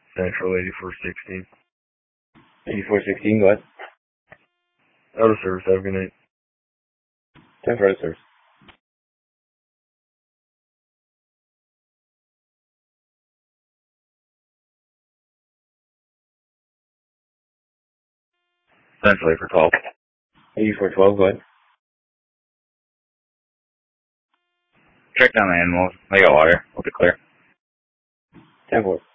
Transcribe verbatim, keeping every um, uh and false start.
Central eighty-four sixteen. eighty-four sixteen, go ahead. Out of service, have a good night. ten for out of service. Central eighty-four twelve. eighty-four twelve, go ahead. Check down the animals. I got water. We'll be clear. ten four.